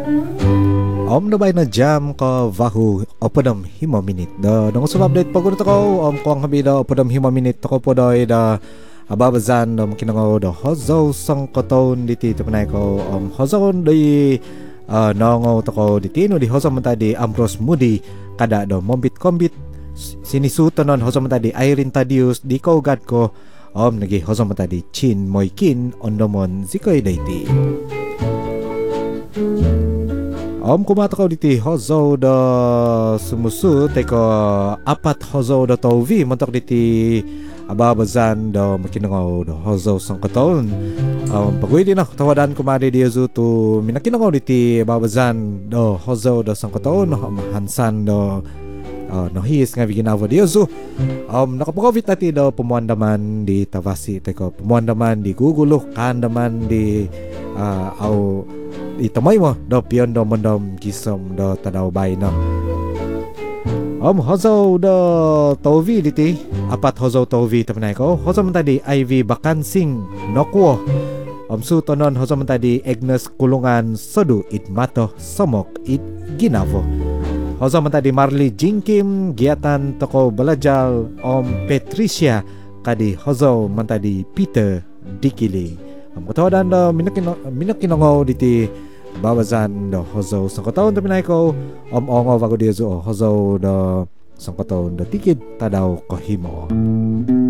Om na bay na jam ko vahu opadam himo minute da nung sum update pagod ko ko ang habida opadam himo minute ko po doy da ababazan da makinango da hozo sang koton diti tapanay ko hozo di nongo to ko diti no di hozo manta di Ambrose Moody kada do mombit kombit sinisutonon hozo manta di Irene Tadius di ko gad ko nagi hozo manta di Chin Moikin ondomon zikoy daiti kumata ko diti hozo da sumusu teko apat hozo da tovi mantok diti ababazan da makinangaw da hozo sangkaton pagwidi na tawadan kumari di yazu tu minakinangaw diti ababazan da hozo da sangkaton hansan da nahis nga biginawa di yazu nakapagawit nati da pumuandaman di Tavasi teko pumuandaman di Guguluh kandaman di itamay mo do pion do mondom gisom do tadaw bay no hozo do tovi diti apat hozo tovi tapanay ko hozo man tadi Ivy Bakansing nokwo su tonon hozo man tadi Agnes Kulungan sodu it mato somok it ginavo hozo man tadi Marley Jingkim giatan toko balajal Patricia kadi hozo man tadi Peter Dikili katawadan da minakinangaw diti babazan da hozo sangkataon taminay ko ongo wago di hozo da sangkataon da tikid tadaw kahimo